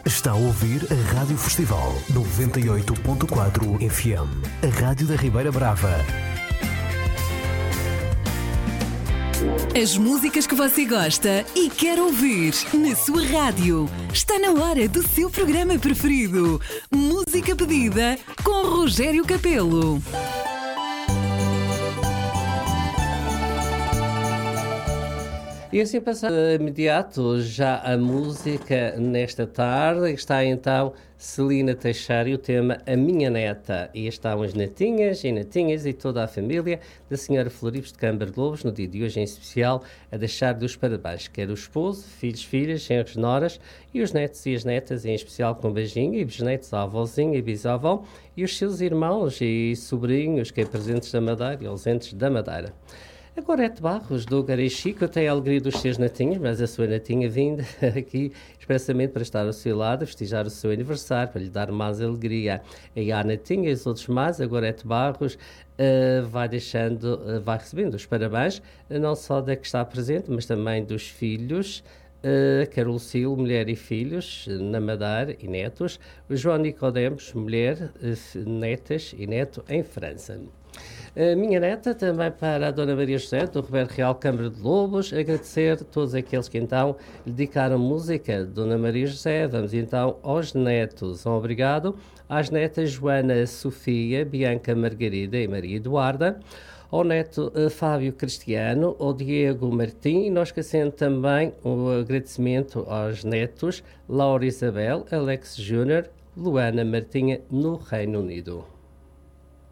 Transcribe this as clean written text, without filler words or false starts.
Está a ouvir a Rádio Festival 98.4 FM, a Rádio da Ribeira Brava. As músicas que você gosta e quer ouvir na sua rádio. Está na hora do seu programa preferido. Música Pedida com Rogério Capelo. E assim passando imediato já a música nesta tarde, está então Celina Teixeira e o tema A Minha Neta. E estão as netinhas e toda a família da senhora Floribes de Câmara de Lobos, no dia de hoje em especial, a deixar dos parabéns, quer o esposo, filhos, filhas, senhores, noras e os netos e as netas, em especial com beijinho, e bisnetos, a avózinha e bisavó, e os seus irmãos e sobrinhos, que é presentes da Madeira e ausentes da Madeira. A Gorete Barros, do Garichico, tem a alegria dos seus netinhos, mas a sua netinha vinda aqui expressamente para estar ao seu lado, festejar o seu aniversário, para lhe dar mais alegria. E a netinha e os outros mais, a Gorete Barros vai recebendo os parabéns, não só da que está presente, mas também dos filhos, Carol Sil, mulher e filhos, na Madeira e netos, o João Nicodemos, mulher, netas e neto em França. A minha neta, também para a Dona Maria José, do Roberto Real Câmara de Lobos, agradecer a todos aqueles que então lhe dedicaram música. Dona Maria José, vamos então aos netos. Um obrigado às netas Joana Sofia, Bianca Margarida e Maria Eduarda, ao neto Fábio Cristiano, ao Diego Martim, e nós esquecendo também o agradecimento aos netos Laura Isabel, Alex Júnior, Luana Martinha, no Reino Unido.